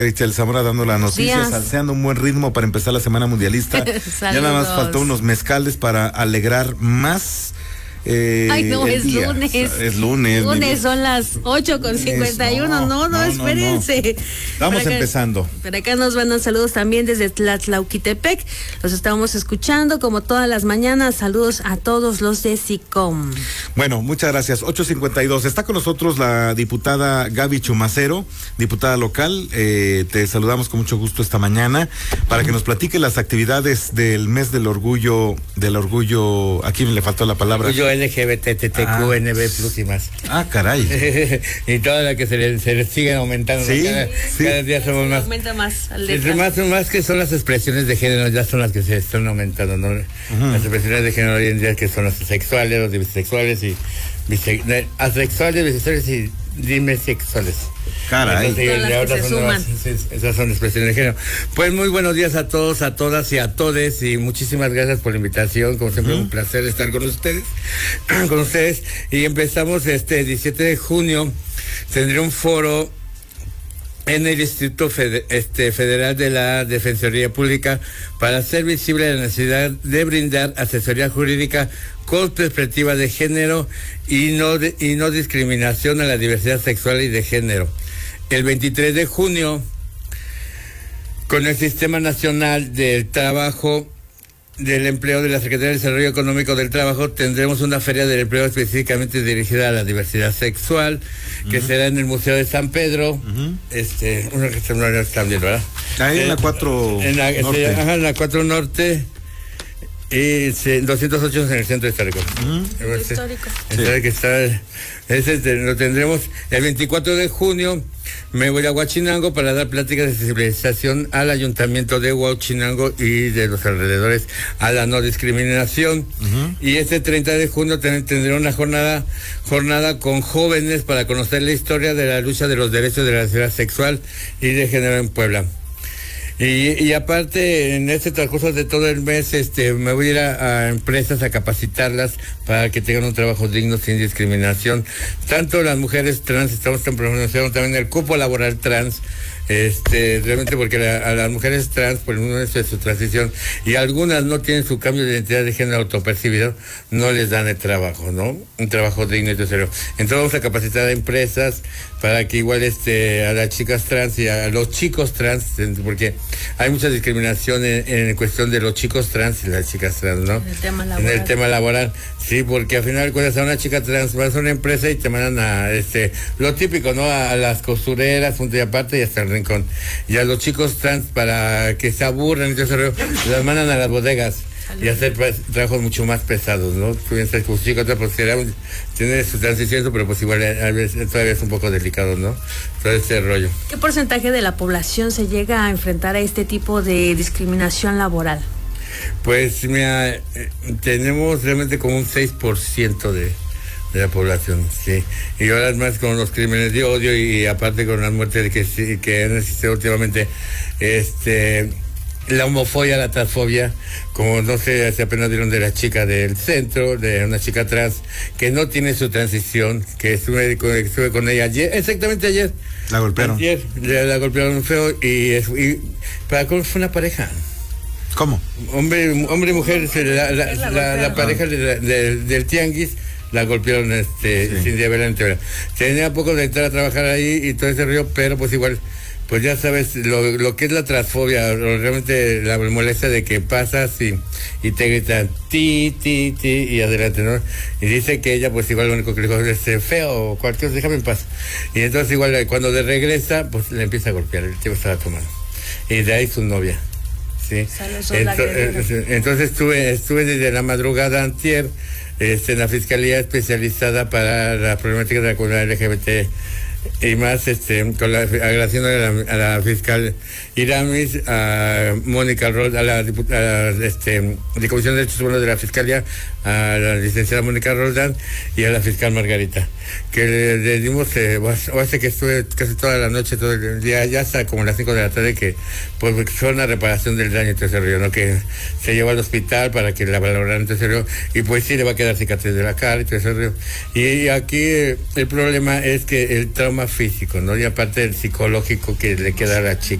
Richel Zamora dando las noticias, salseando un buen ritmo para empezar la semana mundialista. Ya nada más faltó unos mezcales para alegrar más. Ay, no, es día. Lunes. Es lunes. Lunes son las 8:51. No, espérense. Estamos empezando. Por acá nos mandan saludos también desde Tlatlauquitepec. Los estamos escuchando como todas las mañanas. Saludos a todos los de SICOM. Bueno, muchas gracias. 8:52. Está con nosotros la diputada Gaby Chumacero, diputada local. Te saludamos con mucho gusto esta mañana para que nos platique las actividades del mes del orgullo. Aquí me le faltó la palabra. LGBTTQNB+ y más. Ah, caray. Y toda la que se le siguen aumentando. Sí, cada día somos más. Aumenta más. Más que son las expresiones de género, ya son las que se están aumentando, ¿no? Las expresiones de género hoy en día que son los sexuales, los bisexuales y asexuales, bisexuales y dimesexuales. Caray. Esas son expresiones de género. Pues muy buenos días a todos, a todas y a todes, y muchísimas gracias por la invitación. Como siempre, un placer estar con ustedes. Y empezamos 17 de junio. Tendré un foro en el Instituto Federal de la Defensoría Pública para hacer visible la necesidad de brindar asesoría jurídica con perspectiva de género y no discriminación a la diversidad sexual y de género. El 23 de junio, con el Sistema Nacional del Trabajo, del Empleo de la Secretaría de Desarrollo Económico del Trabajo, tendremos una feria del empleo específicamente dirigida a la diversidad sexual, que será en el Museo de San Pedro. Uno que se también, ¿verdad? Ahí en la 4 Norte. En la 4 Norte. Y 208 en el centro histórico. Lo tendremos el 24 de junio. Me voy a Huachinango para dar pláticas de sensibilización al ayuntamiento de Huachinango y de los alrededores a la no discriminación. Y 30 de junio tendré una jornada con jóvenes para conocer la historia de la lucha de los derechos de la diversidad sexual y de género en Puebla. Y aparte, en este transcurso de todo el mes, me voy a ir a empresas a capacitarlas para que tengan un trabajo digno sin discriminación. Tanto las mujeres trans, estamos promocionando también el cupo laboral trans, realmente porque a las mujeres trans, por el momento de su transición, y algunas no tienen su cambio de identidad de género autopercibido, no les dan el trabajo, ¿no? Un trabajo digno y serio. Entonces vamos a capacitar a empresas para que igual a las chicas trans y a los chicos trans, porque hay mucha discriminación en cuestión de los chicos trans y las chicas trans, ¿no? En el tema laboral, sí, porque al final cuando a una chica trans vas a una empresa y te mandan a lo típico, ¿no? A las costureras, punto y aparte, y hasta el rincón. Y a los chicos trans, para que se aburran, las mandan a las bodegas y hacer trabajos mucho más pesados, ¿no? Pues chicos, pues tiene su transición, pero pues igual a veces todavía es un poco delicado, ¿no? Todo este rollo. ¿Qué porcentaje de la población se llega a enfrentar a este tipo de discriminación laboral? Pues mira, tenemos realmente como un 6% de la población, sí. Y ahora más con los crímenes de odio y aparte con las muertes que han existido últimamente, la homofobia, la transfobia, como no sé, hace apenas dieron de la chica del centro, de una chica trans que no tiene su transición, que estuve con ella ayer, exactamente ayer. La golpearon. Ayer, la golpearon feo y para fue una pareja. ¿Cómo? Hombre y mujer, la pareja del tianguis la golpearon sin diabetes. Tenía poco de entrar a trabajar ahí y todo ese río, pero pues igual, pues ya sabes lo que es la transfobia, realmente la molestia de que pasas y te gritan ti y adelante, ¿no? Y dice que ella pues igual lo único que le dijo es feo, cualquier cosa, déjame en paz. Y entonces igual cuando regresa, pues le empieza a golpear, el tío estaba tomando. Y de ahí su novia. Sí. Entonces estuve desde la madrugada antier en la Fiscalía Especializada para la Problemática de la Comunidad LGBT y más, agradeciendo a la fiscal Iramis, a Mónica Roldán, a la diputada de Comisión de Derechos Humanos de la Fiscalía, a la licenciada Mónica Roldán y a la fiscal Margarita, que le dimos, hace que estuve casi toda la noche, todo el día, ya hasta como las 5 de la tarde, que pues fue una reparación del daño y todo ese rollo, ¿no? Que se llevó al hospital para que la valoraran, todo ese rollo, y pues sí le va a quedar cicatriz de la cara y todo ese rollo. Y aquí el problema es que el trauma trauma físico, ¿no? Y aparte el psicológico que le queda a la chica.